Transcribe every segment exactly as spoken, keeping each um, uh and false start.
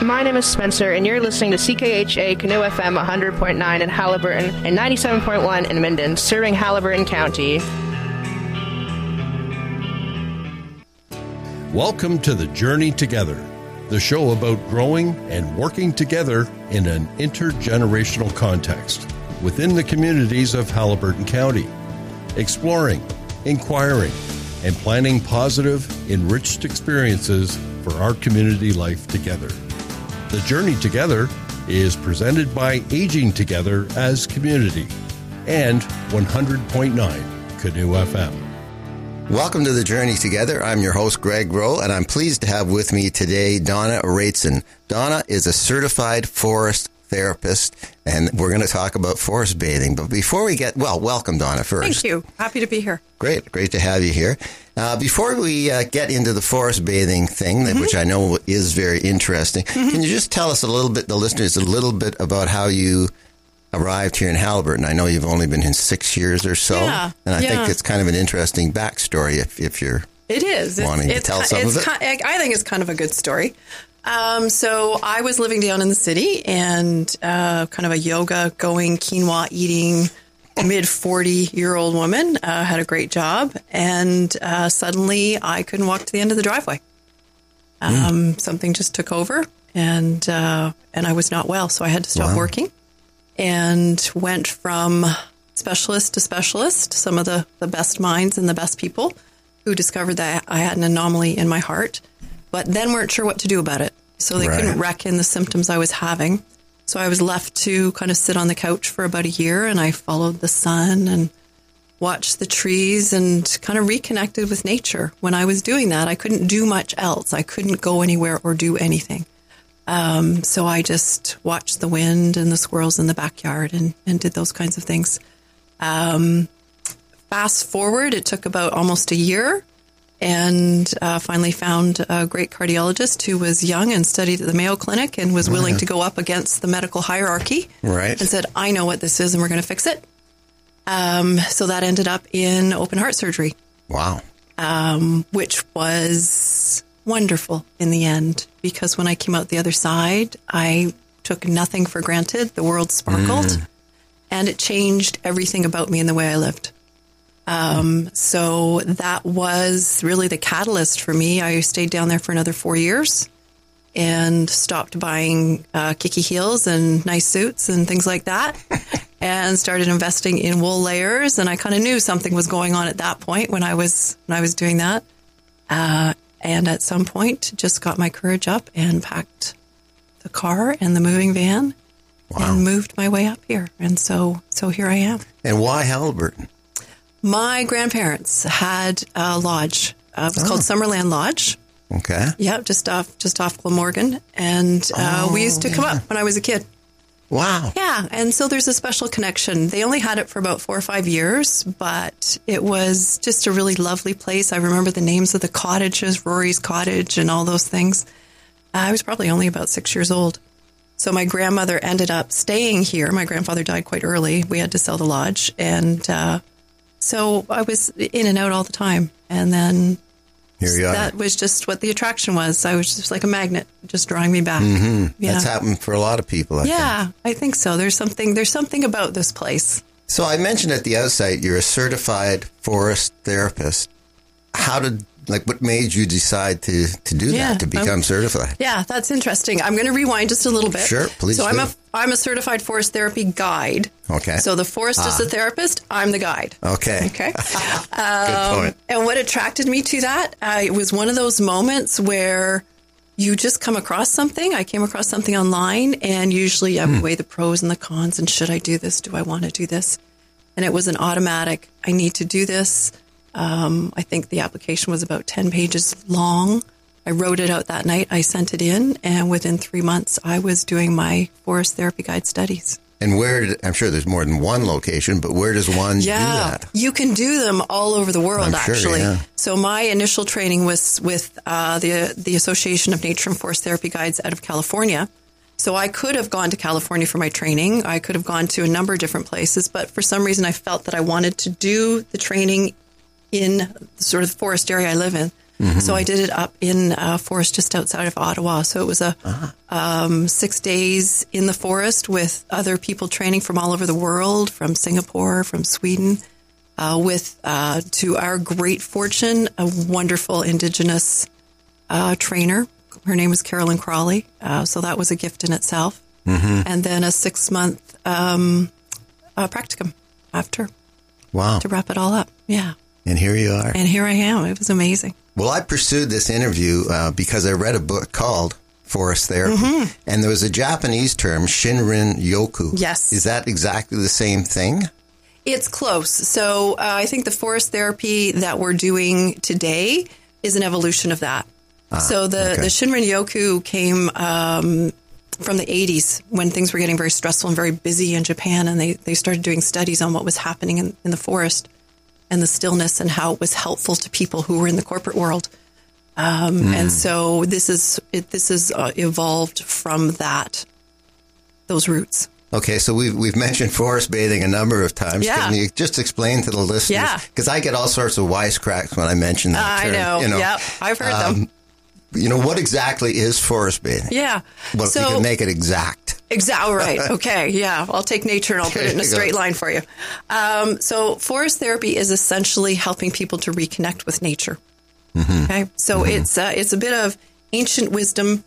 My name is Spencer, and you're listening to C K H A Canoe F M one hundred point nine in Haliburton and ninety-seven point one in Minden, serving Haliburton County. Welcome to The Journey Together, the show about growing and working together in an intergenerational context within the communities of Haliburton County, exploring, inquiring, and planning positive, enriched experiences for our community life together. The Journey Together is presented by Aging Together as Community and one hundred point nine Canoe F M. Welcome to The Journey Together. I'm your host, Greg Rowe, and I'm pleased to have with me today Donna Wrightson. Donna is a certified forest therapist, and we're going to talk about forest bathing. But before we get, well, welcome, Donna, first. Thank you. Happy to be here. Great. Great to have you here. Uh, before we uh, get into the forest bathing thing, mm-hmm. which I know is very interesting, mm-hmm. can you just tell us a little bit, the listeners, a little bit about how you arrived here in Haliburton? I know you've only been in six years or so, yeah, and I yeah. think it's kind of an interesting backstory if, if you're it is. wanting it's, to tell it's, some it's of it. Kind, I think it's kind of a good story. Um, so I was living down in the city and uh, kind of a yoga-going, quinoa-eating, mid forty-year-old woman, uh, had a great job, and uh, suddenly I couldn't walk to the end of the driveway. Um, mm. Something just took over, and uh, and I was not well, so I had to stop wow. working, and went from specialist to specialist, some of the, the best minds and the best people who discovered that I had an anomaly in my heart, but then weren't sure what to do about it. So they right. couldn't reckon the symptoms I was having. So I was left to kind of sit on the couch for about a year, and I followed the sun and watched the trees and kind of reconnected with nature. When I was doing that, I couldn't do much else. I couldn't go anywhere or do anything. Um, so I just watched the wind and the squirrels in the backyard and, and did those kinds of things. Um, fast forward, it took about almost a year. And uh, finally found a great cardiologist who was young and studied at the Mayo Clinic and was willing right. to go up against the medical hierarchy. Right. And said, I know what this is and we're going to fix it. Um, so that ended up in open heart surgery. Wow. Um, which was wonderful in the end, because when I came out the other side, I took nothing for granted. The world sparkled mm. and it changed everything about me and the way I lived. Um, so that was really the catalyst for me. I stayed down there for another four years and stopped buying uh, kicky heels and nice suits and things like that and started investing in wool layers. And I kind of knew something was going on at that point when I was, when I was doing that. Uh, and at some point just got my courage up and packed the car and the moving van wow. and moved my way up here. And so, so here I am. And why Haliburton? My grandparents had a lodge. Uh, it was oh. called Summerland Lodge. Okay. Yeah, just off just off Glamorgan. And uh, oh, we used to come yeah. up when I was a kid. Wow. Yeah, and so there's a special connection. They only had it for about four or five years, but it was just a really lovely place. I remember the names of the cottages, Rory's Cottage and all those things. Uh, I was probably only about six years old. So my grandmother ended up staying here. My grandfather died quite early. We had to sell the lodge. And uh So I was in and out all the time. And then Here you are. That was just what the attraction was. I was just like a magnet, just drawing me back. Mm-hmm. Yeah. That's happened for a lot of people, I yeah, think. I think so. There's something, there's something about this place. So I mentioned at the outset, you're a certified forest therapist. How did, like, what made you decide to, to do yeah, that, to become um, certified? Yeah, that's interesting. I'm going to rewind just a little bit. Sure, please So do. I'm a, I'm a certified forest therapy guide. Okay. So the forest ah. is the therapist, I'm the guide. Okay. Okay. Good um, point. And what attracted me to that, uh, it was one of those moments where you just come across something. I came across something online, and usually I would hmm. weigh the pros and the cons, and should I do this? Do I want to do this? And it was an automatic, I need to do this. Um, I think the application was about ten pages long. I wrote it out that night. I sent it in, and within three months, I was doing my forest therapy guide studies. And where, did, I'm sure there's more than one location, but where does one yeah, do that? You can do them all over the world, I'm actually. Sure, yeah. So my initial training was with uh, the the Association of Nature and Forest Therapy Guides out of California. So I could have gone to California for my training. I could have gone to a number of different places, but for some reason I felt that I wanted to do the training in the sort of forest area I live in. Mm-hmm. So I did it up in a forest just outside of Ottawa. So it was a uh-huh. um, six days in the forest with other people training from all over the world, from Singapore, from Sweden, uh, with, uh, to our great fortune, a wonderful Indigenous uh, trainer. Her name was Carolyn Crawley. Uh, so that was a gift in itself. Mm-hmm. And then a six-month um, uh, practicum after. Wow. To wrap it all up. Yeah. And here you are. And here I am. It was amazing. Well, I pursued this interview uh, because I read a book called Forest Therapy. Mm-hmm. And there was a Japanese term, Shinrin Yoku. Yes. Is that exactly the same thing? It's close. So uh, I think the forest therapy that we're doing today is an evolution of that. Ah, so the, okay. the Shinrin Yoku came um, from the eighties when things were getting very stressful and very busy in Japan. And they, they started doing studies on what was happening in, in the forest and the stillness and how it was helpful to people who were in the corporate world. Um, mm. And so this is it, this is uh, evolved from that, those roots. Okay, so we've, we've mentioned forest bathing a number of times. Yeah. Can you just explain to the listeners? Yeah. Because I get all sorts of wisecracks when I mention that I term. know. You know, Yep, I've heard um, them. You know, what exactly is forest bathing? Yeah. Well, so, if you can make it exact. Exactly. Right. Okay. Yeah. I'll take nature and I'll put it in a straight line for you. Um, so forest therapy is essentially helping people to reconnect with nature. Mm-hmm. Okay. So mm-hmm. it's uh, it's a bit of ancient wisdom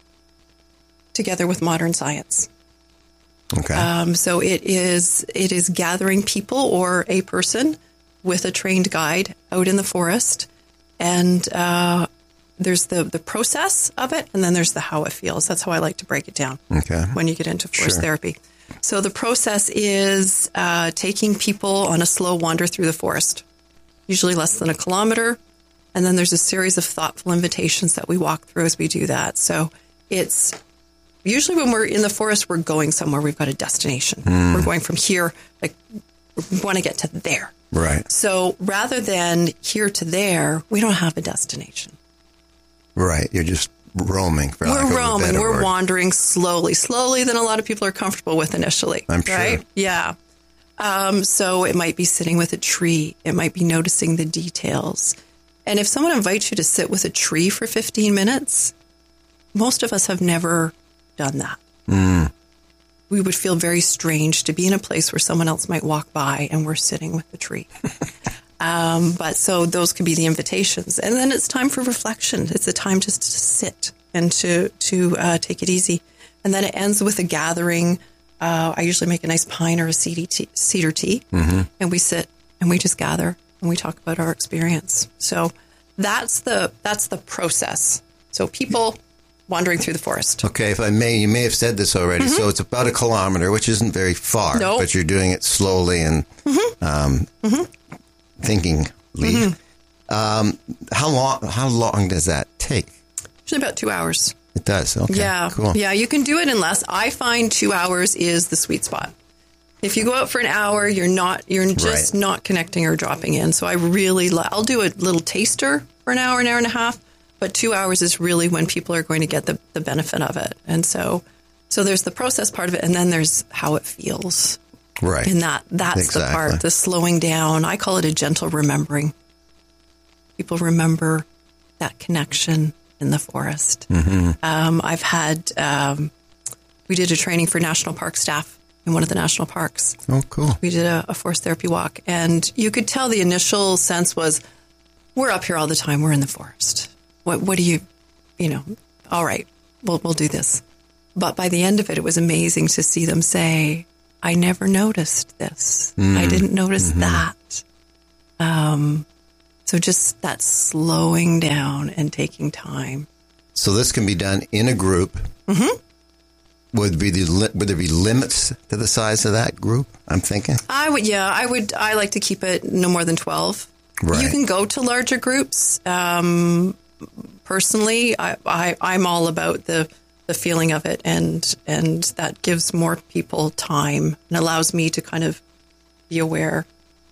together with modern science. Okay. Um, so it is it is gathering people or a person with a trained guide out in the forest, and uh, there's the, the process of it, and then there's the how it feels. That's how I like to break it down. Okay. When you get into forest Sure. therapy. So the process is uh, taking people on a slow wander through the forest, usually less than a kilometer, and then there's a series of thoughtful invitations that we walk through as we do that. So it's usually when we're in the forest, we're going somewhere. We've got a destination. Mm. We're going from here, like we want to get to there. Right. So rather than here to there, we don't have a destination. Right. You're just roaming. For lack we're of a roaming. better We're word. wandering slowly, slowly than a lot of people are comfortable with initially. I'm sure. Right? Yeah. Um, so it might be sitting with a tree. It might be noticing the details. And if someone invites you to sit with a tree for fifteen minutes, most of us have never done that. Mm. We would feel very strange to be in a place where someone else might walk by and we're sitting with the tree. um, but so those could be the invitations. And then it's time for reflection. It's a time just to sit and to, to uh, take it easy. And then it ends with a gathering. Uh, I usually make a nice pine or a cedar tea, cedar tea mm-hmm. and we sit and we just gather and we talk about our experience. So that's the that's the process. So people wandering through the forest. Okay, if I may, you may have said this already. Mm-hmm. So it's about a kilometer, which isn't very far, nope. but you're doing it slowly and mm-hmm. Um, mm-hmm. thinkingly. Mm-hmm. Um, how long? How long does that take? Usually about two hours. It does. Okay. Yeah. Cool. Yeah. You can do it in less. I find two hours is the sweet spot. If you go out for an hour, you're not. You're just right. not connecting or dropping in. So I really. I'll do a little taster for an hour, an hour and a half. But two hours is really when people are going to get the, the benefit of it. And so so there's the process part of it, and then there's how it feels. Right. And that that's exactly. the part, the slowing down. I call it a gentle remembering. People remember that connection in the forest. Mm-hmm. Um, I've had, um, we did a training for national park staff in one of the national parks. Oh, cool. We did a, a forest therapy walk. And you could tell the initial sense was, we're up here all the time. We're in the forest. What, what do you, you know, all right, we'll, we'll do this. But by the end of it, it was amazing to see them say, I never noticed this. Mm. I didn't notice mm-hmm. that. Um, so just that slowing down and taking time. So this can be done in a group. Mm-hmm. Would be the would there be limits to the size of that group? I'm thinking. I would, yeah, I would. I like to keep it no more than twelve. Right. You can go to larger groups. Um, personally, I, I I'm all about the the feeling of it, and and that gives more people time and allows me to kind of be aware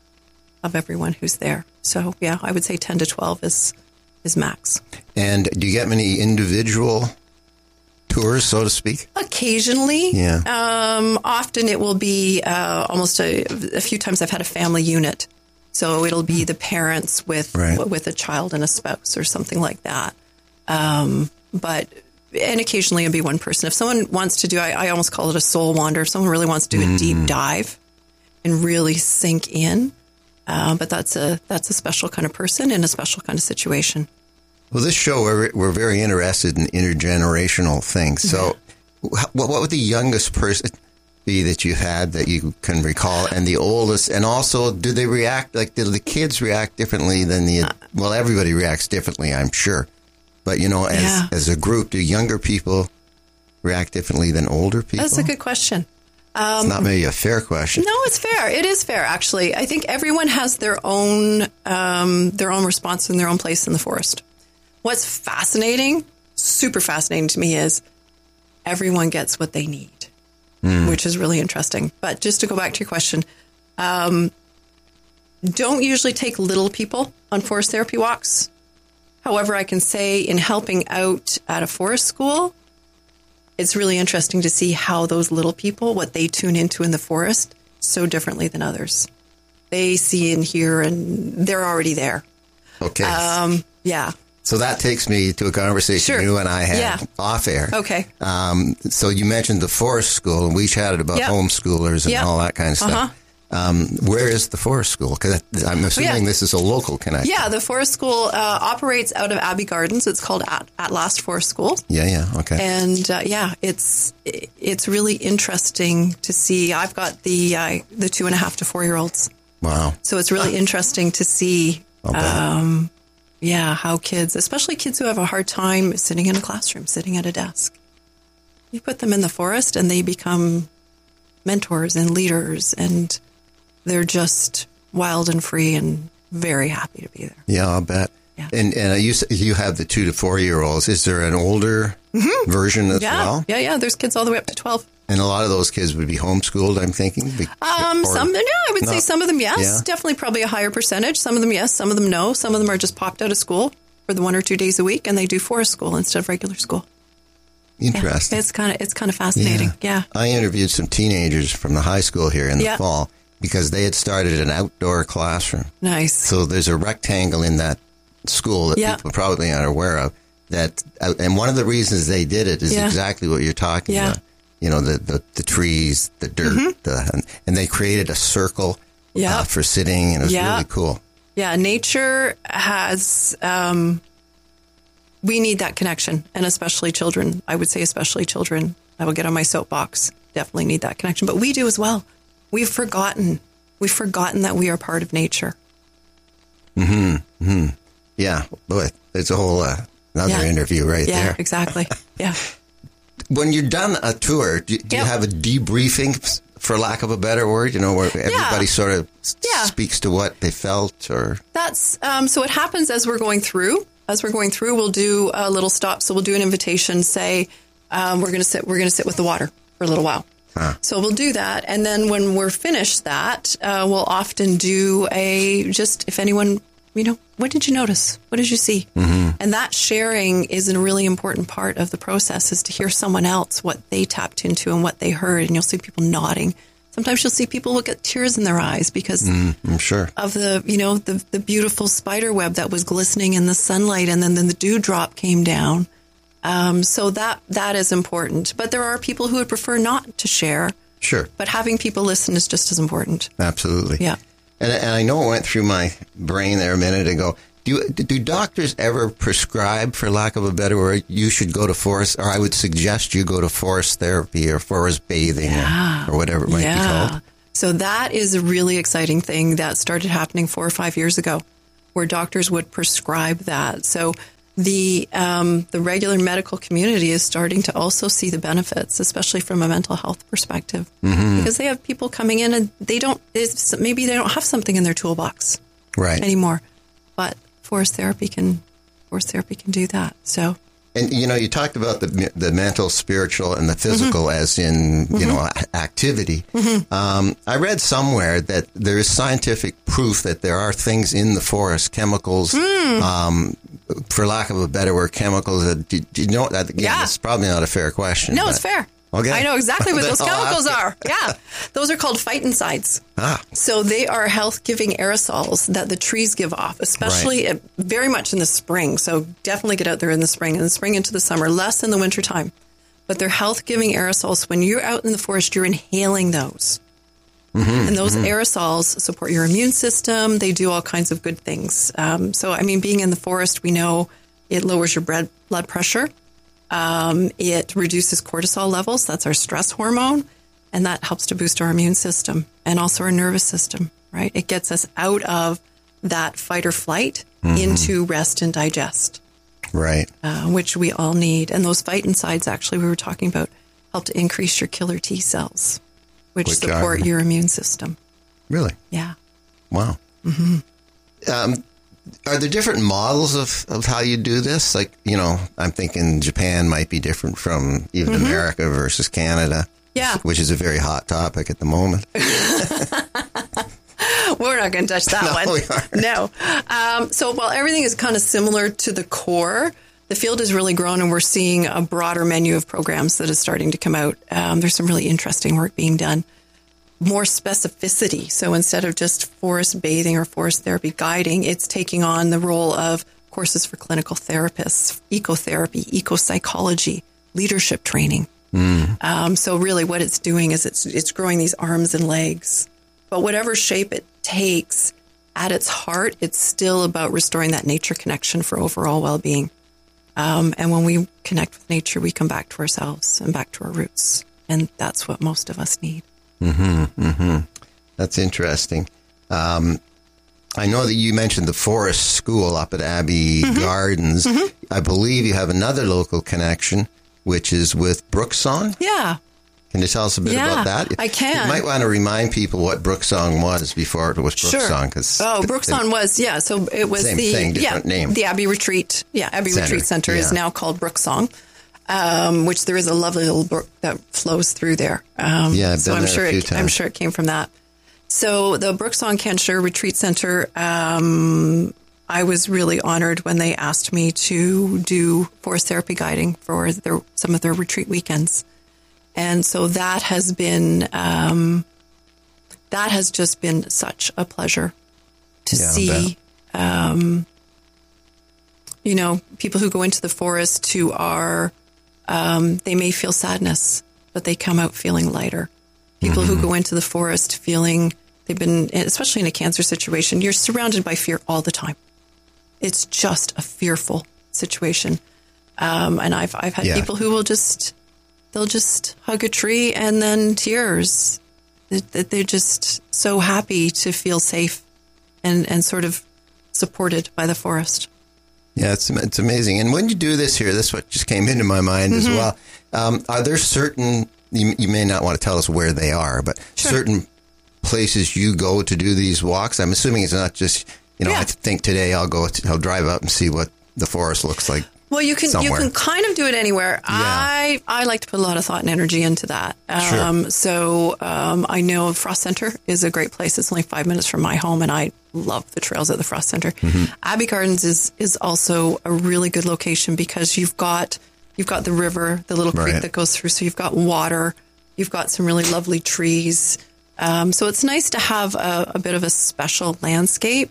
of everyone who's there. So yeah, I would say ten to twelve is is max. And do you get many individual tours, so to speak? Occasionally. Yeah. Um, often it will be uh, almost a, a few times I've had a family unit So it'll be the parents with Right. with a child and a spouse or something like that. Um, but and occasionally it'll be one person. If someone wants to do, I, I almost call it a soul wander. If someone really wants to do a deep dive and really sink in, uh, but that's a that's a special kind of person in a special kind of situation. Well, this show, we're, we're very interested in intergenerational things. So wh- what would the youngest person be that you had that you can recall, and the oldest? And also, do they react, like, do the kids react differently than the, well, everybody reacts differently, I'm sure. But, you know, as, Yeah. as a group, do younger people react differently than older people? That's a good question. It's not maybe a fair question. No, it's fair. It is fair, actually. I think everyone has their own um, their own response in their own place in the forest. What's fascinating, super fascinating to me, is everyone gets what they need, mm. which is really interesting. But just to go back to your question, um, don't usually take little people on forest therapy walks. However, I can say in helping out at a forest school, it's really interesting to see how those little people, what they tune into in the forest, so differently than others. They see and hear, and they're already there. Okay. Um, yeah. So that takes me to a conversation Sure. you and I had Yeah. off air. Okay. Um, so you mentioned the forest school, and we chatted about Yep. homeschoolers and Yep. all that kind of stuff. Uh-huh. Um, where is the forest school? Because I'm assuming yeah. this is a local connection. Yeah, the forest school uh, operates out of Abbey Gardens. It's called At, At Last Forest School. Yeah, yeah, okay. And uh, yeah, it's it's really interesting to see. I've got the uh, the two and a half to four year olds, Wow. so it's really interesting to see. I'll bet. Um, yeah, how kids, especially kids who have a hard time sitting in a classroom, sitting at a desk, you put them in the forest and they become mentors and leaders, and they're just wild and free and very happy to be there. Yeah, I'll bet. Yeah. And and you s- you have the two to four year olds. Is there an older version as Yeah, well? yeah, yeah. There's kids all the way up to twelve. And a lot of those kids would be homeschooled, I'm thinking. Be- Um, or- some, no, I would say not- some of them, yes. Yeah. Definitely probably a higher percentage. Some of them, yes. Some of them, no. Some of them are just popped out of school for the one or two days a week, and they do forest school instead of regular school. Interesting. Yeah, it's kind of it's kind of fascinating. Yeah. I interviewed some teenagers from the high school here in the Yeah. fall because they had started an outdoor classroom. Nice. So there's a rectangle in that school that Yeah. people probably aren't aware of. That uh, and one of the reasons they did it is Yeah. exactly what you're talking Yeah. about. You know, the, the, the trees, the dirt, Mm-hmm. the, and, and they created a circle Yeah. uh, for sitting, and it was Yeah. really cool. Yeah, nature has, um, we need that connection, and especially children. I would say especially children. I will get on my soapbox. Definitely need that connection. But we do as well. We've forgotten. We've forgotten that we are part of nature. Yeah, boy, there's a whole uh, another Yeah. interview right Yeah, there. exactly. Yeah. When you're done a tour, do, do you Yep. have a debriefing, for lack of a better word? You know, where everybody sort of s- Yeah. speaks to what they felt, or That's um, so. What happens as we're going through? As we're going through, we'll do a little stop. So we'll do an invitation. Say um, we're going to sit. We're going to sit with the water for a little while. Huh. So we'll do that, and then when we're finished that, uh, we'll often do a just if anyone, you know, what did you notice? What did you see? Mm-hmm. And that sharing is a really important part of the process. Is to hear someone else what they tapped into and what they heard, and you'll see people nodding. Sometimes you'll see people look at tears in their eyes because mm, I'm sure. of the, you know, the, the beautiful spider web that was glistening in the sunlight, and then, then the dewdrop came down. Um, so that that is important. But there are people who would prefer not to share. Sure, But having people listen is just as important. absolutely. Yeah. And, and I know it went through my brain there a minute ago. Do you, do doctors ever prescribe, for lack of a better word, you should go to forest, or I would suggest you go to forest therapy or forest bathing Yeah. or, or whatever it might be called? So that is a really exciting thing that started happening four or five years ago, where doctors would prescribe that. So the um, the regular medical community is starting to also see the benefits, especially from a mental health perspective, Mm-hmm. because they have people coming in and they don't it's, maybe they don't have something in their toolbox Right. anymore, but forest therapy can forest therapy can do that. So And, you know, you talked about the the mental, spiritual, and the physical as in, you know, a- activity. Um, I read somewhere that there is scientific proof that there are things in the forest, chemicals, um, for lack of a better word, chemicals. That, do, do you know, that, again, Yeah. it's probably not a fair question. no, but it's fair. Okay. I know exactly what those Then I'll chemicals ask are. Yeah. Those are called phytoncides. Ah. So they are health-giving aerosols that the trees give off, especially Right. uh, very much in the spring. So definitely get out there in the spring, in the spring into the summer, less in the wintertime. But they're health-giving aerosols. When you're out in the forest, you're inhaling those. Mm-hmm, and those mm-hmm. aerosols support your immune system. They do all kinds of good things. Um, so, I mean, being in the forest, we know it lowers your blood blood pressure. Um, it reduces cortisol levels. That's our stress hormone. And that helps to boost our immune system and also our nervous system, right? It gets us out of that fight or flight mm-hmm. into rest and digest. Right. Uh, which we all need. And those phytoncides, actually, we were talking about, help to increase your killer T cells, which, which support are, your immune system. Really? Yeah. Wow. Mm-hmm. Um, are there different models of, of how you do this? Like, you know, I'm thinking Japan might be different from even mm-hmm. America versus Canada. Yeah. Which is a very hot topic at the moment. We're not going to touch that no, one. We aren't. No. Um, so while everything is kind of similar to the core, the field has really grown and we're seeing a broader menu of programs that is starting to come out. Um, there's some really interesting work being done. More specificity. So instead of just forest bathing or forest therapy guiding, it's taking on the role of courses for clinical therapists, ecotherapy, ecopsychology, leadership training. Mm. Um, so really what it's doing is it's it's growing these arms and legs. But whatever shape it takes, at its heart, it's still about restoring that nature connection for overall well-being. Um, and when we connect with nature, we come back to ourselves and back to our roots. And that's what most of us need. Mm-hmm, mm-hmm. That's interesting. Um, I know that you mentioned the Forest School up at Abbey mm-hmm. Gardens. Mm-hmm. I believe you have another local connection, which is with Brooksong. Yeah. Can you tell us a bit yeah, about that? I can. You might want to remind people what Brooksong was before it was Brooksong. Sure. Oh, Brooksong was, yeah. So it was same the thing, different yeah, name. The Abbey Retreat. Yeah, Abbey Center. Retreat Center yeah. is now called Brooksong, um, which there is a lovely little brook that flows through there. Um, yeah, I've so been I'm there sure a few it, times. I'm sure it came from that. So the Brooksong Cancer Retreat Center, um, I was really honored when they asked me to do forest therapy guiding for their, some of their retreat weekends. And so that has been, um, that has just been such a pleasure to yeah, see, um, you know, people who go into the forest who are, um, they may feel sadness, but they come out feeling lighter. People mm-hmm. who go into the forest feeling they've been, especially in a cancer situation, you're surrounded by fear all the time. It's just a fearful situation. Um, and I've, I've had yeah. people who will just, they'll just hug a tree and then tears. They're just so happy to feel safe and, and sort of supported by the forest. Yeah, it's it's amazing. And when you do this here, this is what just came into my mind mm-hmm. as well. Um, are there certain, you, you may not want to tell us where they are, but sure. certain places you go to do these walks? I'm assuming it's not just, you know, yeah. I think today I'll go, to, I'll drive up and see what the forest looks like. Well, you can somewhere. you can kind of do it anywhere. Yeah. I I like to put a lot of thought and energy into that. Um, sure. So um, I know Frost Center is a great place. It's only five minutes from my home, and I love the trails at the Frost Center. Mm-hmm. Abbey Gardens is is also a really good location because you've got you've got the river, the little creek right. that goes through. So you've got water, you've got some really lovely trees. Um, so it's nice to have a, a bit of a special landscape.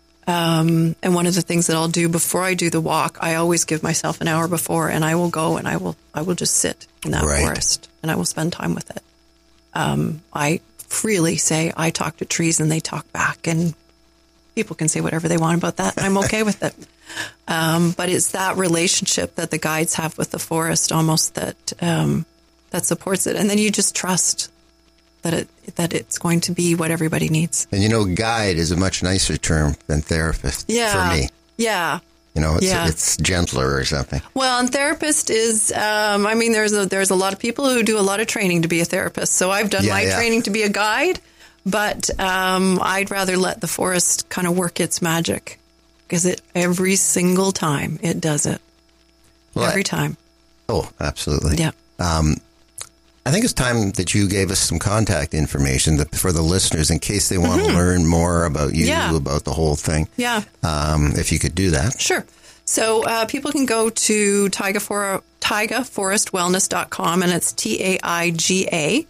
Um, and one of the things that I'll do before I do the walk, I always give myself an hour before, and I will go and I will I will just sit in that right. forest and I will spend time with it. Um, I freely say I talk to trees and they talk back, and people can say whatever they want about that. I'm okay with it. Um, but it's that relationship that the guides have with the forest, almost that um, that supports it, and then you just trust that it that it's going to be what everybody needs. And you know, guide is a much nicer term than therapist yeah. for me. Yeah. You know, it's yeah. it's gentler or something. Well, and therapist is, um, I mean, there's a, there's a lot of people who do a lot of training to be a therapist. So I've done yeah, my yeah. training to be a guide, but um, I'd rather let the forest kind of work its magic, because it every single time it does it. Well, every time. Oh, absolutely. Yeah. Um, I think it's time that you gave us some contact information that, for the listeners in case they want mm-hmm. to learn more about you, yeah. about the whole thing. Yeah. Um, if you could do that. Sure. So uh, people can go to taiga for, taiga forest wellness dot com, and it's T A I G A.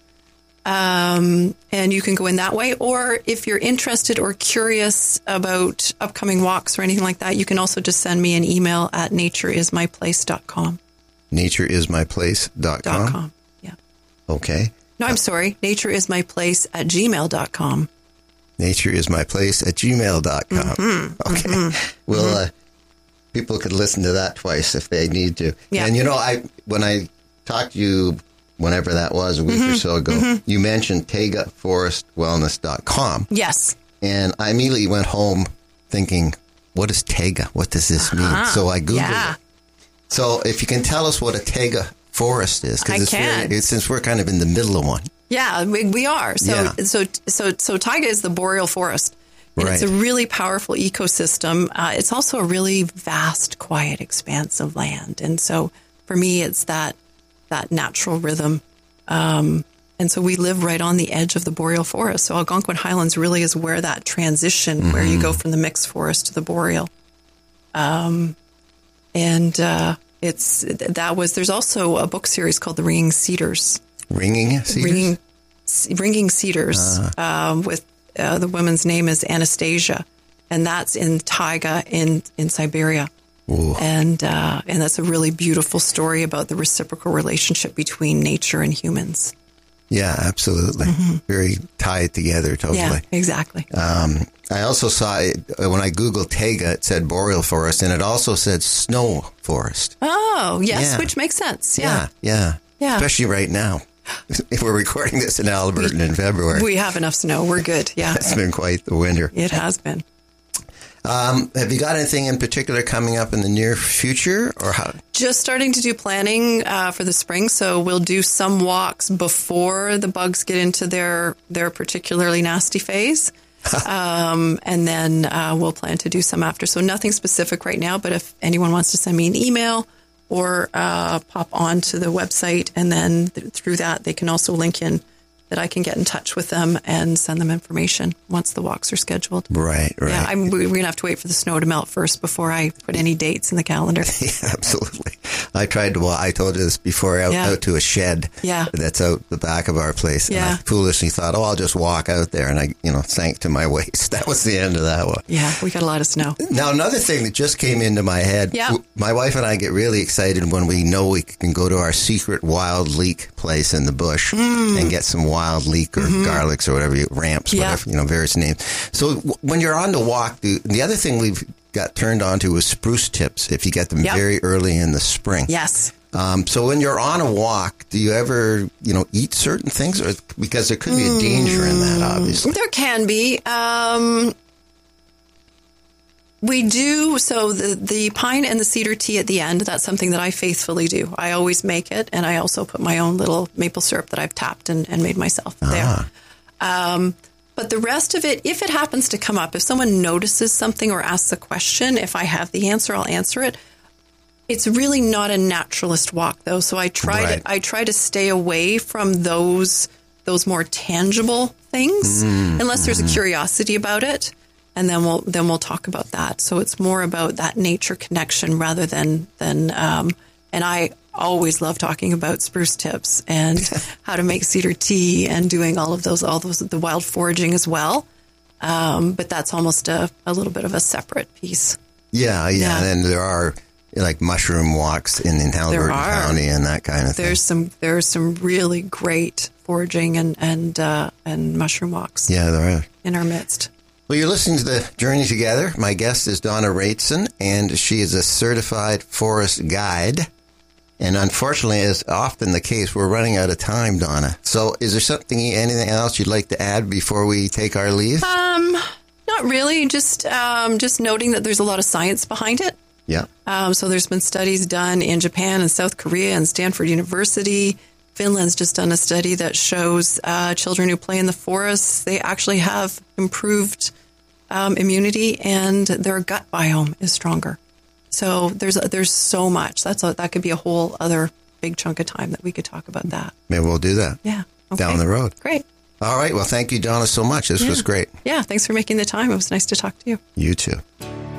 Um, and you can go in that way. Or if you're interested or curious about upcoming walks or anything like that, you can also just send me an email at nature is my place dot com. nature is my place dot com? .com. Yeah. Okay. No, I'm sorry. nature is my place at gmail dot com. nature is my place at gmail dot com. Mm-hmm. Okay. Mm-hmm. Well, mm-hmm. uh, people could listen to that twice if they need to. Yeah. And, you know, I when I talked to you, whenever that was, a week mm-hmm. or so ago, mm-hmm. you mentioned taiga forest wellness dot com. Yes. And I immediately went home thinking, what is taiga? What does this mean? Uh-huh. So I Googled yeah. it. So if you can tell us what a taiga forest is, because I it's can. very, it's, since we're kind of in the middle of one. Yeah, we, we are. So, Yeah. so, so, so taiga is the boreal forest. And Right. it's a really powerful ecosystem. Uh, it's also a really vast, quiet expanse of land. And so for me, it's that, that natural rhythm. Um, and so we live right on the edge of the boreal forest. So Algonquin Highlands really is where that transition, mm-hmm. where you go from the mixed forest to the boreal. Um, and, uh, it's, that was, there's also a book series called The Ringing Cedars. Ringing Cedars? Ringing, Ringing Cedars, uh. um, with, uh, the woman's name is Anastasia. And that's in taiga in, in Siberia. Ooh. And, uh, and that's a really beautiful story about the reciprocal relationship between nature and humans. Yeah, absolutely. Mm-hmm. Very tied together, totally. Yeah, exactly. Um, I also saw it, when I Googled taiga, it said boreal forest, and it also said snow forest. Oh, yes, Yeah. which makes sense. Yeah. Yeah, yeah. Yeah. Especially right now. If we're recording this in Alberton in February. We have enough snow. We're good. Yeah. It's been quite the winter. It has been. Um, have you got anything in particular coming up in the near future, or how? Just starting to do planning uh, for the spring, so we'll do some walks before the bugs get into their their particularly nasty phase, um, and then uh, we'll plan to do some after. So nothing specific right now, but if anyone wants to send me an email or uh, pop on to the website, and then th- through that they can also link in that I can get in touch with them and send them information once the walks are scheduled. Right, right. Yeah, I'm, we're going to have to wait for the snow to melt first before I put any dates in the calendar. Yeah, absolutely. I tried to, well, I told you this before, out, Yeah. out to a shed Yeah. that's out the back of our place. And Yeah. I foolishly thought, oh, I'll just walk out there. And I, you know, sank to my waist. That was the end of that one. Yeah, we got a lot of snow. Now, another thing that just came into my head, Yeah. w- my wife and I get really excited when we know we can go to our secret wild leek place in the bush mm. and get some wild leek or mm-hmm. garlics or whatever, you, ramps, Yeah. whatever, you know, various names. So w- when you're on the walk, the, the other thing we've got turned on to is spruce tips if you get them Yep. very early in the spring. Yes. Um, so when you're on a walk, do you ever, you know, eat certain things? Or, because there could be a danger in that, obviously. There can be. Um, we do. So the, the pine and the cedar tea at the end, that's something that I faithfully do. I always make it. And I also put my own little maple syrup that I've tapped and, and made myself Ah. there. Um, but the rest of it, if it happens to come up, if someone notices something or asks a question, if I have the answer, I'll answer it. It's really not a naturalist walk, though. So I try Right. to I try to stay away from those those more tangible things, Mm, unless there's mm-hmm. a curiosity about it, and then we'll then we'll talk about that. So it's more about that nature connection rather than than. Um, and I always love talking about spruce tips and how to make cedar tea and doing all of those all those the wild foraging as well. Um, but that's almost a, a little bit of a separate piece. Yeah, yeah. Yeah. And there are like mushroom walks in, in Halliburton are. County and that kind of thing. There's some there's some really great foraging and and uh, and mushroom walks Yeah, there are. in our midst. Well, you're listening to the Journey Together. My guest is Donna Raitzen, and she is a certified forest guide. And unfortunately, as often the case, we're running out of time, Donna. So is there something, anything else you'd like to add before we take our leave? Um, not really. Just um, just noting that there's a lot of science behind it. Yeah. Um, so there's been studies done in Japan and South Korea and Stanford University. Finland's just done a study that shows uh, children who play in the forests, they actually have improved um, immunity and their gut biome is stronger. So there's there's so much. That's a, that could be a whole other big chunk of time that we could talk about that. Maybe we'll do that. Yeah. Okay. Down the road. Great. All right. Well, thank you, Donna, so much. This Yeah. was great. Yeah. Thanks for making the time. It was nice to talk to you. You too.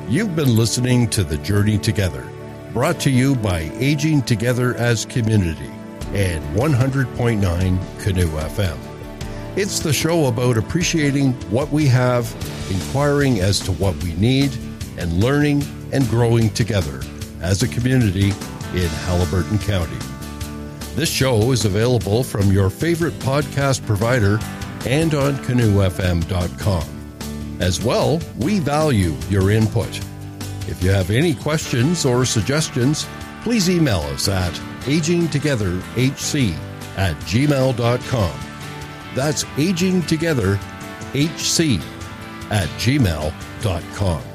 You've been listening to The Journey Together, brought to you by Aging Together as Community and one hundred point nine Canoe F M. It's the show about appreciating what we have, inquiring as to what we need, and learning and growing together as a community in Haliburton County. This show is available from your favorite podcast provider and on canoe f m dot com. As well, we value your input. If you have any questions or suggestions, please email us at agingtogetherhc at gmail dot com. That's agingtogetherhc at gmail dot com.